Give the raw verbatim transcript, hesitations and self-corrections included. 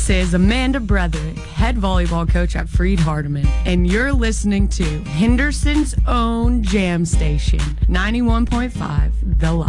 This is Amanda Bretherick, head volleyball coach at Freed Hardeman, and you're listening to Henderson's own Jam Station, ninety-one point five The Light.